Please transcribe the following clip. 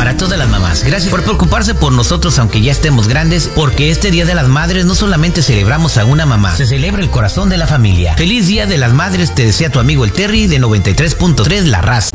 para todas las mamás. Gracias por preocuparse por nosotros aunque ya estemos grandes, porque este Día de las Madres no solamente celebramos a una mamá, se celebra el corazón de la familia. Feliz Día de las Madres te desea tu amigo el Terry de 93.3 La Raza.